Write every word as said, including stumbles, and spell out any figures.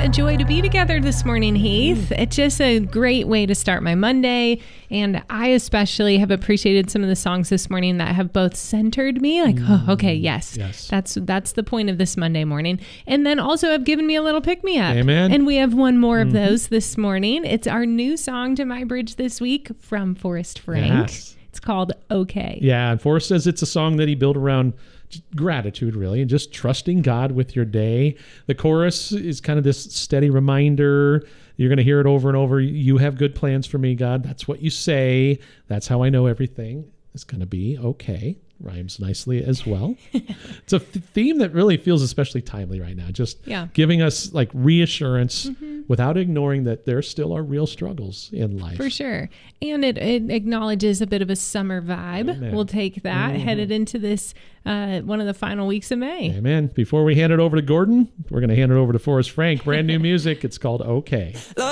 a joy to be together this morning, Heath. Mm. It's just a great way to start my Monday. And I especially have appreciated some of the songs this morning that have both centered me. Like, mm. oh, okay, yes, yes. That's that's the point of this Monday morning. And then also have given me a little pick-me-up. Amen. And we have one more mm-hmm. of those this morning. It's our new song to My Bridge this week from Forrest Frank. Yes. It's called Okay. Yeah, and Forrest says it's a song that he built around gratitude, really, and just trusting God with your day. The chorus is kind of this steady reminder. You're going to hear it over and over. You have good plans for me, God. That's what you say. That's how I know everything is going to be okay. Rhymes nicely as well. It's a th- theme that really feels especially timely right now. Just yeah. giving us like reassurance mm-hmm. without ignoring that there still are real struggles in life. For sure. And it, it acknowledges a bit of a summer vibe. Amen. We'll take that mm-hmm. headed into this, uh, one of the final weeks of May. Amen. Before we hand it over to Gordon, we're going to hand it over to Forrest Frank. Brand new music. It's called Okay.